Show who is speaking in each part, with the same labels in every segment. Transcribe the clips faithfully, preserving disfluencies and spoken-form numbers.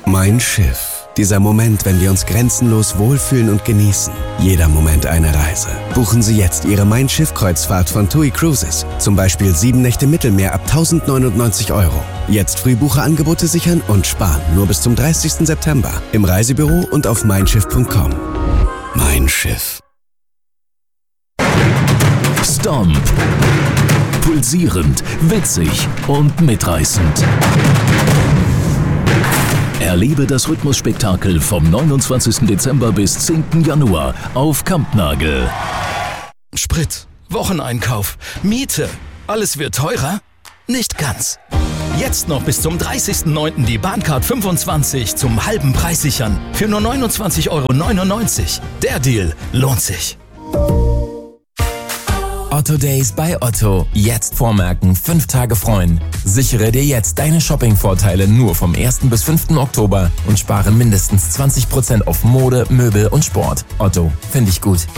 Speaker 1: Mein Schiff. Dieser Moment, wenn wir uns grenzenlos wohlfühlen und genießen. Jeder Moment eine Reise. Buchen Sie jetzt Ihre Mein Schiff-Kreuzfahrt von TUI Cruises. Zum Beispiel sieben Nächte Mittelmeer ab tausendneunundneunzig Euro. Jetzt Frühbucherangebote sichern und sparen. Nur bis zum dreißigsten September. Im Reisebüro und auf mein schiff punkt com. Mein Schiff.
Speaker 2: Stomp. Pulsierend, witzig und mitreißend. Erlebe das Rhythmusspektakel vom neunundzwanzigsten Dezember bis zehnten Januar auf Kampnagel.
Speaker 3: Sprit, Wocheneinkauf, Miete, alles wird teurer? Nicht ganz. Jetzt noch bis zum dreißigsten neunten die Bahncard fünfundzwanzig zum halben Preis sichern. Für nur neunundzwanzig Euro neunundneunzig. Der Deal lohnt sich.
Speaker 4: Otto Days bei Otto. Jetzt vormerken, fünf Tage freuen. Sichere dir jetzt deine Shopping-Vorteile nur vom ersten bis fünften Oktober und spare mindestens zwanzig Prozent auf Mode, Möbel und Sport. Otto, finde ich gut.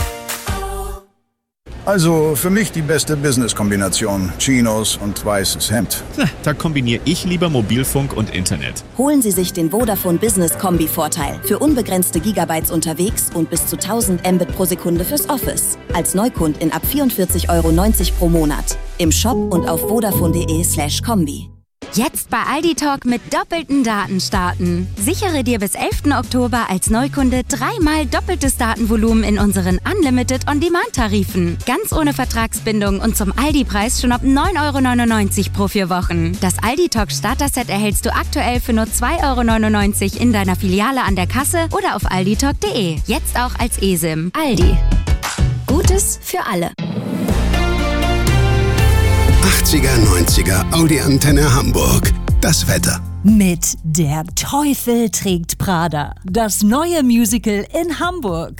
Speaker 5: Also für mich die beste Business-Kombination. Chinos und weißes Hemd.
Speaker 6: Na, da kombiniere ich lieber Mobilfunk und Internet.
Speaker 7: Holen Sie sich den Vodafone Business Kombi-Vorteil. Für unbegrenzte Gigabytes unterwegs und bis zu tausend Mbit pro Sekunde fürs Office. Als Neukundin ab vierundvierzig Euro neunzig pro Monat. Im Shop und auf vodafone.de slash Kombi.
Speaker 8: Jetzt bei Aldi Talk mit doppelten Daten starten. Sichere dir bis elften Oktober als Neukunde dreimal doppeltes Datenvolumen in unseren Unlimited On-Demand-Tarifen. Ganz ohne Vertragsbindung und zum Aldi-Preis schon ab neun Euro neunundneunzig pro vier Wochen. Das Aldi Talk Starter-Set erhältst du aktuell für nur zwei Euro neunundneunzig in deiner Filiale an der Kasse oder auf aldi talk punkt de. Jetzt auch als eSIM. Aldi. Gutes für alle.
Speaker 9: achtziger, neunziger Audi Antenne Hamburg. Das Wetter.
Speaker 10: Mit Der Teufel trägt Prada. Das neue Musical in Hamburg.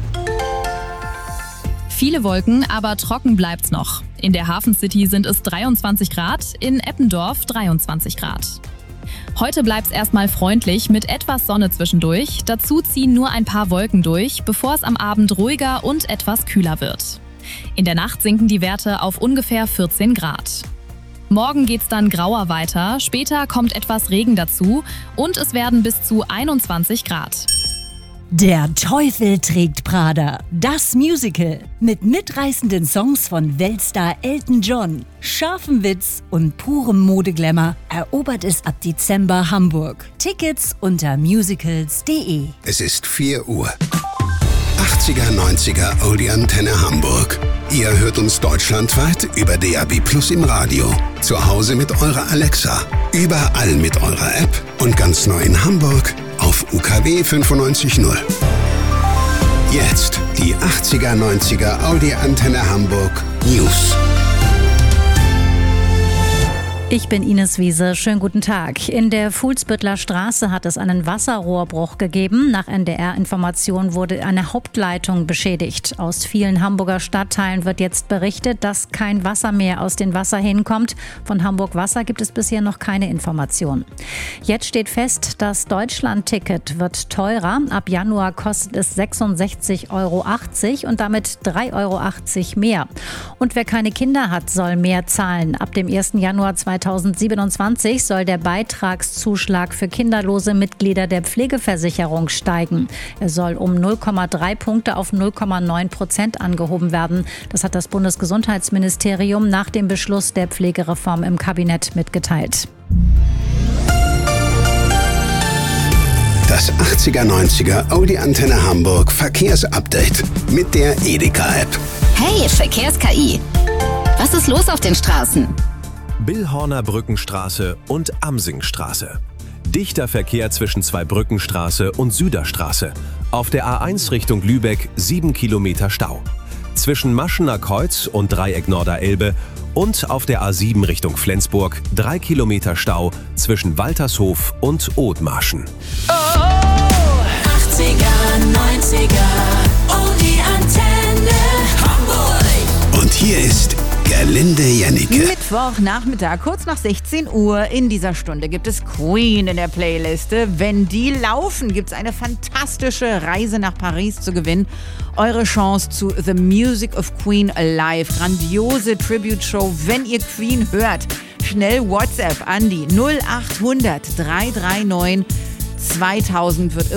Speaker 11: Viele Wolken, aber trocken bleibt's noch. In der Hafen City sind es dreiundzwanzig Grad, in Eppendorf dreiundzwanzig Grad. Heute bleibt's erstmal freundlich mit etwas Sonne zwischendurch. Dazu ziehen nur ein paar Wolken durch, bevor es am Abend ruhiger und etwas kühler wird. In der Nacht sinken die Werte auf ungefähr vierzehn Grad. Morgen geht's dann grauer weiter, später kommt etwas Regen dazu und es werden bis zu einundzwanzig Grad.
Speaker 10: Der Teufel trägt Prada. Das Musical. Mit mitreißenden Songs von Weltstar Elton John, scharfem Witz und purem Modeglamour erobert es ab Dezember Hamburg. Tickets unter musicals punkt de.
Speaker 9: Es ist vier Uhr. achtziger, neunziger Audi Antenne Hamburg. Ihr hört uns deutschlandweit über D A B Plus im Radio. Zu Hause mit eurer Alexa. Überall mit eurer App. Und ganz neu in Hamburg auf U K W fünfundneunzig null. Jetzt die achtziger, neunziger Audi Antenne Hamburg News.
Speaker 12: Ich bin Ines Wiese. Schönen guten Tag. In der Fuhlsbüttler Straße hat es einen Wasserrohrbruch gegeben. Nach N D R-Informationen wurde eine Hauptleitung beschädigt. Aus vielen Hamburger Stadtteilen wird jetzt berichtet, dass kein Wasser mehr aus den Wasserhähnen kommt. Von Hamburg Wasser gibt es bisher noch keine Informationen. Jetzt steht fest, das Deutschland-Ticket wird teurer. Ab Januar kostet es sechsundsechzig Euro achtzig und damit drei Euro achtzig mehr. Und wer keine Kinder hat, soll mehr zahlen. Ab dem ersten Januar zweitausendsiebenundzwanzig soll der Beitragszuschlag für kinderlose Mitglieder der Pflegeversicherung steigen. Er soll um null Komma drei Punkte auf null Komma neun Prozent angehoben werden. Das hat das Bundesgesundheitsministerium nach dem Beschluss der Pflegereform im Kabinett mitgeteilt.
Speaker 9: Das achtziger, neunziger Audi Antenne Hamburg Verkehrsupdate mit der Edeka-App.
Speaker 13: Hey, Verkehrs-K I. Was ist los auf den Straßen?
Speaker 14: Billhorner Brückenstraße und Amsingstraße. Dichter Verkehr zwischen zwei Brückenstraße und Süderstraße. Auf der A eins Richtung Lübeck sieben Kilometer Stau. Zwischen Maschener Kreuz und Dreieck Norderelbe und auf der A sieben Richtung Flensburg drei Kilometer Stau zwischen Waltershof und Othmarschen.
Speaker 15: Oh, achtziger, neunziger, oh die Antenne Hamburg.
Speaker 9: Und hier ist Gerlinde Jannike.
Speaker 16: Mittwochnachmittag, kurz nach sechzehn Uhr. In dieser Stunde gibt es Queen in der Playliste. Wenn die laufen, gibt es eine fantastische Reise nach Paris zu gewinnen. Eure Chance zu The Music of Queen Live. Grandiose Tribute-Show, wenn ihr Queen hört. Schnell WhatsApp an die null acht hundert, drei drei neun, zweitausend wird